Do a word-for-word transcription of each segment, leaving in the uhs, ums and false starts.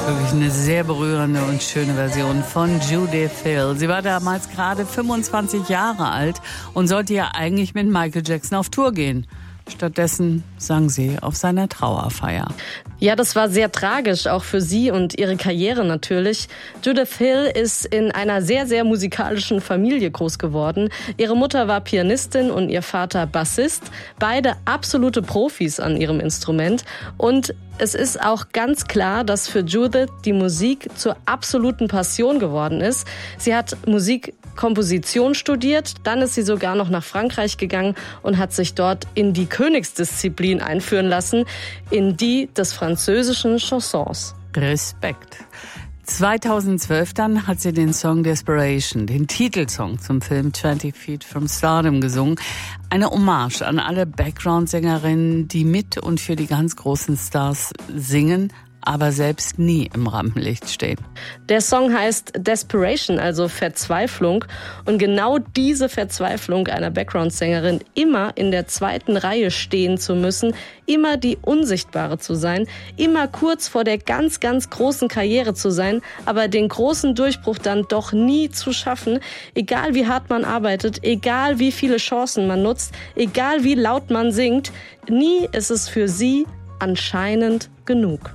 Wirklich eine sehr berührende und schöne Version von Judith Hill. Sie war damals gerade fünfundzwanzig Jahre alt und sollte ja eigentlich mit Michael Jackson auf Tour gehen. Stattdessen sang sie auf seiner Trauerfeier. Ja, das war sehr tragisch, auch für sie und ihre Karriere natürlich. Judith Hill ist in einer sehr, sehr musikalischen Familie groß geworden. Ihre Mutter war Pianistin und ihr Vater Bassist. Beide absolute Profis an ihrem Instrument. Und es ist auch ganz klar, dass für Judith die Musik zur absoluten Passion geworden ist. Sie hat Musikkomposition studiert, dann ist sie sogar noch nach Frankreich gegangen und hat sich dort in die Königsdisziplin einführen lassen, in die des französischen Chansons. Respekt. zweitausendzwölf dann hat sie den Song Desperation, den Titelsong zum Film twenty Feet from Stardom gesungen. Eine Hommage an alle Background-Sängerinnen, die mit und für die ganz großen Stars singen, aber selbst nie im Rampenlicht stehen. Der Song heißt Desperation, also Verzweiflung. Und genau diese Verzweiflung einer Background-Sängerin, immer in der zweiten Reihe stehen zu müssen, immer die Unsichtbare zu sein, immer kurz vor der ganz, ganz großen Karriere zu sein, aber den großen Durchbruch dann doch nie zu schaffen, egal wie hart man arbeitet, egal wie viele Chancen man nutzt, egal wie laut man singt, nie ist es für sie anscheinend genug.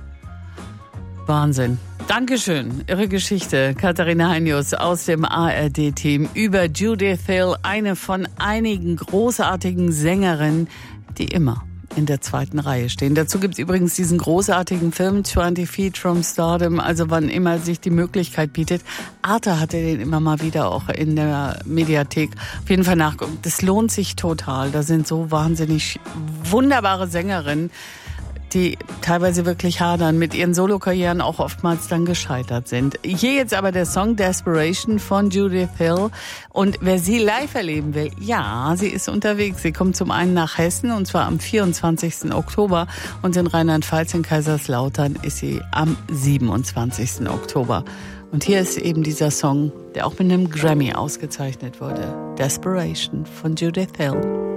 Wahnsinn. Dankeschön. Ihre Geschichte, Katharina Heinius aus dem A R D-Team über Judith Hill, eine von einigen großartigen Sängerinnen, die immer in der zweiten Reihe stehen. Dazu gibt es übrigens diesen großartigen Film twenty Feet from Stardom, also wann immer sich die Möglichkeit bietet. Arte hatte den immer mal wieder auch in der Mediathek. Auf jeden Fall nachgucken. Das lohnt sich total. Da sind so wahnsinnig wunderbare Sängerinnen, die teilweise wirklich hadern, mit ihren Solokarrieren auch oftmals dann gescheitert sind. Hier jetzt aber der Song Desperation von Judith Hill. Und wer sie live erleben will, ja, sie ist unterwegs. Sie kommt zum einen nach Hessen, und zwar am vierundzwanzigsten Oktober. Und in Rheinland-Pfalz in Kaiserslautern ist sie am siebenundzwanzigsten Oktober. Und hier ist eben dieser Song, der auch mit einem Grammy ausgezeichnet wurde. Desperation von Judith Hill.